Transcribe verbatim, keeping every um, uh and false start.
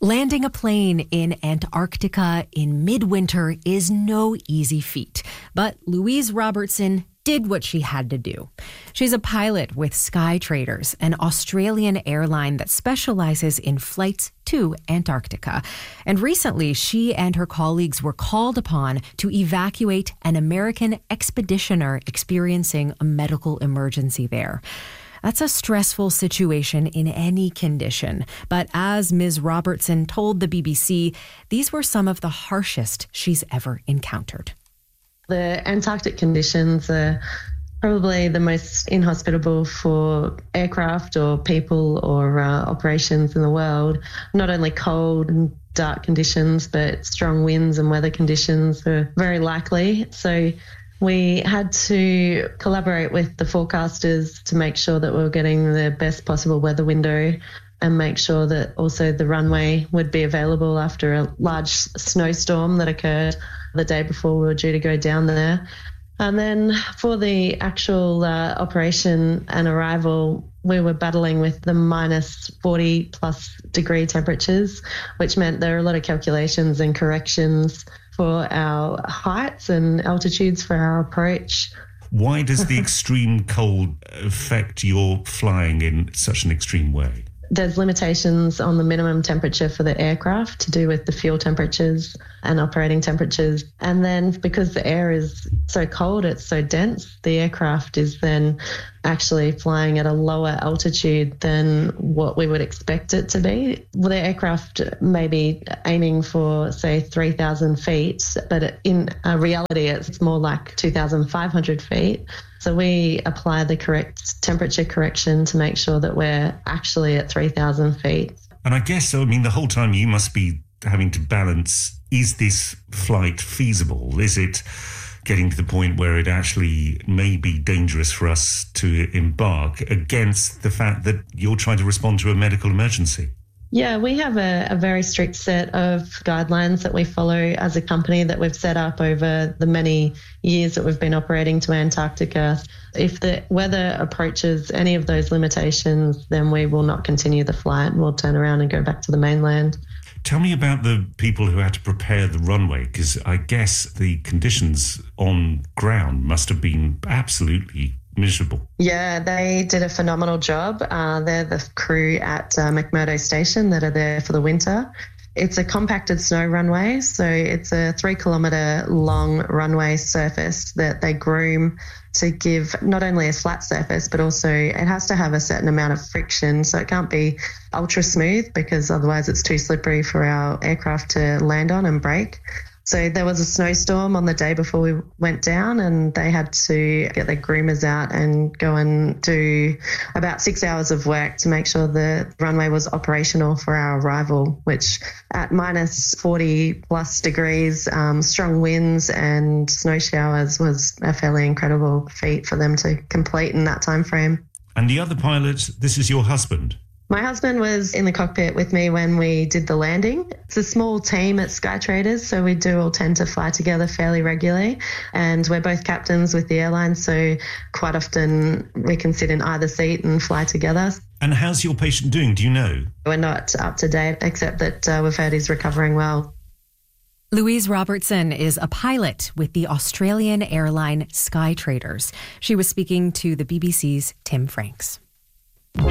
Landing a plane in Antarctica in midwinter is no easy feat, but Louise Robertson did what she had to do. She's a pilot with Skytraders, an Australian airline that specializes in flights to Antarctica. And recently, she and her colleagues were called upon to evacuate an American expeditioner experiencing a medical emergency there. That's a stressful situation in any condition. But as Miz Robertson told the B B C, these were some of the harshest she's ever encountered. The Antarctic conditions are probably the most inhospitable for aircraft or people or uh, operations in the world. Not only cold and dark conditions, but strong winds and weather conditions are very likely. So we had to collaborate with the forecasters to make sure that we were getting the best possible weather window and make sure that also the runway would be available after a large snowstorm that occurred the day before we were due to go down there. And then for the actual uh, operation and arrival, we were battling with the minus forty plus degree temperatures, which meant there were a lot of calculations and corrections for our heights and altitudes for our approach. Why does the extreme cold affect your flying in such an extreme way? There's limitations on the minimum temperature for the aircraft to do with the fuel temperatures and operating temperatures. And then because the air is so cold, it's so dense, the aircraft is then actually flying at a lower altitude than what we would expect it to be. Well, the aircraft may be aiming for, say, three thousand feet, but in reality, it's more like two thousand five hundred feet. So we apply the correct temperature correction to make sure that we're actually at three thousand feet. And I guess, I mean, the whole time you must be having to balance, is this flight feasible? Is it getting to the point where it actually may be dangerous for us to embark against the fact that you're trying to respond to a medical emergency? Yeah, we have a, a very strict set of guidelines that we follow as a company that we've set up over the many years that we've been operating to Antarctica. If the weather approaches any of those limitations, then we will not continue the flight and we'll turn around and go back to the mainland. Tell me about the people who had to prepare the runway, because I guess the conditions on ground must have been absolutely miserable. Yeah, they did a phenomenal job. Uh, they're the crew at uh, McMurdo Station that are there for the winter. It's a compacted snow runway, so it's a three kilometre long runway surface that they groom to give not only a flat surface, but also it has to have a certain amount of friction. So it can't be ultra smooth because otherwise it's too slippery for our aircraft to land on and brake. So there was a snowstorm on the day before we went down and they had to get their groomers out and go and do about six hours of work to make sure the runway was operational for our arrival, which at minus forty plus degrees, um, strong winds and snow showers was a fairly incredible feat for them to complete in that time frame. And the other pilot, this is your husband? My husband was in the cockpit with me when we did the landing. It's a small team at Skytraders, so we do all tend to fly together fairly regularly. And we're both captains with the airline, so quite often we can sit in either seat and fly together. And how's your patient doing? Do you know? We're not up to date, except that uh, we've heard he's recovering well. Louise Robertson is a pilot with the Australian airline Skytraders. She was speaking to the B B C's Tim Franks.